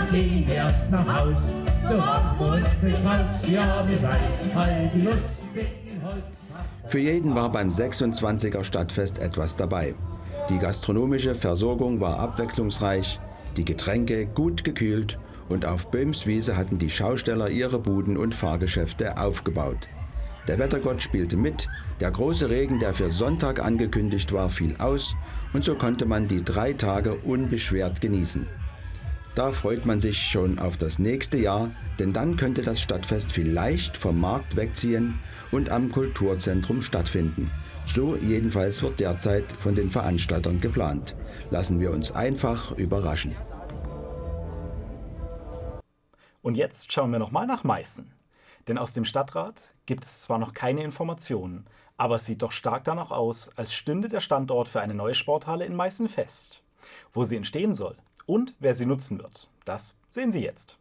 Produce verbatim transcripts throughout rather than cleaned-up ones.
gehen erst nach Haus. Wir machen uns ne Schmaus, ja, wir seid halt die lustigen Holzhacken. Für jeden war beim sechsundzwanziger Stadtfest etwas dabei. Die gastronomische Versorgung war abwechslungsreich, die Getränke gut gekühlt und auf Böhms Wiese hatten die Schausteller ihre Buden und Fahrgeschäfte aufgebaut. Der Wettergott spielte mit, der große Regen, der für Sonntag angekündigt war, fiel aus und so konnte man die drei Tage unbeschwert genießen. Da freut man sich schon auf das nächste Jahr, denn dann könnte das Stadtfest vielleicht vom Markt wegziehen und am Kulturzentrum stattfinden. So jedenfalls wird derzeit von den Veranstaltern geplant. Lassen wir uns einfach überraschen. Und jetzt schauen wir noch mal nach Meißen. Denn aus dem Stadtrat gibt es zwar noch keine Informationen, aber es sieht doch stark danach aus, als stünde der Standort für eine neue Sporthalle in Meißen fest. Wo sie entstehen soll und wer sie nutzen wird, das sehen Sie jetzt.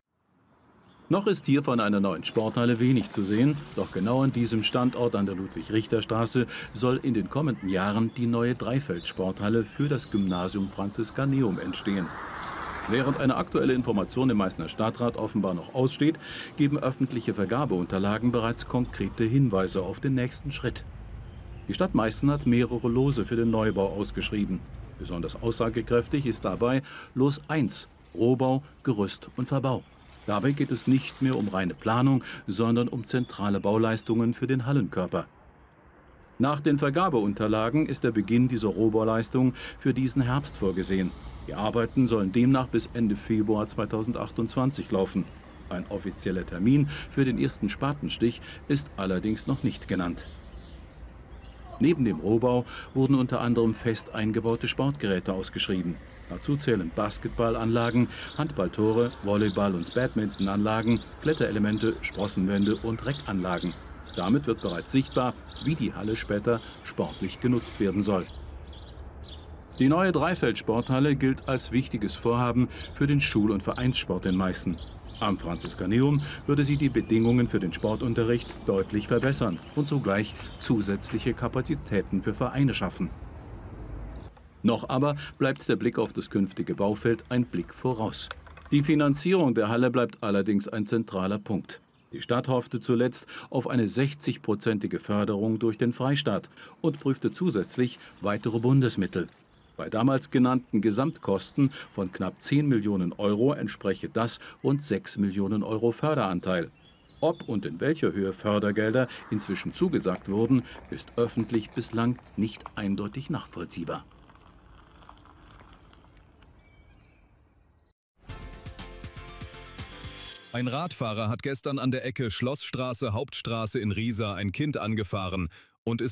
Noch ist hier von einer neuen Sporthalle wenig zu sehen, doch genau an diesem Standort an der Ludwig-Richter-Straße soll in den kommenden Jahren die neue Dreifeld-Sporthalle für das Gymnasium Franziskaneum entstehen. Während eine aktuelle Information im Meißner Stadtrat offenbar noch aussteht, geben öffentliche Vergabeunterlagen bereits konkrete Hinweise auf den nächsten Schritt. Die Stadt Meißen hat mehrere Lose für den Neubau ausgeschrieben. Besonders aussagekräftig ist dabei Los eins, Rohbau, Gerüst und Verbau. Dabei geht es nicht mehr um reine Planung, sondern um zentrale Bauleistungen für den Hallenkörper. Nach den Vergabeunterlagen ist der Beginn dieser Rohbauleistung für diesen Herbst vorgesehen. Die Arbeiten sollen demnach bis Ende Februar zweitausendachtundzwanzig laufen. Ein offizieller Termin für den ersten Spatenstich ist allerdings noch nicht genannt. Neben dem Rohbau wurden unter anderem fest eingebaute Sportgeräte ausgeschrieben. Dazu zählen Basketballanlagen, Handballtore, Volleyball- und Badmintonanlagen, Kletterelemente, Sprossenwände und Reckanlagen. Damit wird bereits sichtbar, wie die Halle später sportlich genutzt werden soll. Die neue Dreifeld-Sporthalle gilt als wichtiges Vorhaben für den Schul- und Vereinssport in Meißen. Am Franziskaneum würde sie die Bedingungen für den Sportunterricht deutlich verbessern und sogleich zusätzliche Kapazitäten für Vereine schaffen. Noch aber bleibt der Blick auf das künftige Baufeld ein Blick voraus. Die Finanzierung der Halle bleibt allerdings ein zentraler Punkt. Die Stadt hoffte zuletzt auf eine sechzig-prozentige Förderung durch den Freistaat und prüfte zusätzlich weitere Bundesmittel. Bei damals genannten Gesamtkosten von knapp zehn Millionen Euro entspreche das rund sechs Millionen Euro Förderanteil. Ob und in welcher Höhe Fördergelder inzwischen zugesagt wurden, ist öffentlich bislang nicht eindeutig nachvollziehbar. Ein Radfahrer hat gestern an der Ecke Schlossstraße, Hauptstraße in Riesa ein Kind angefahren und ist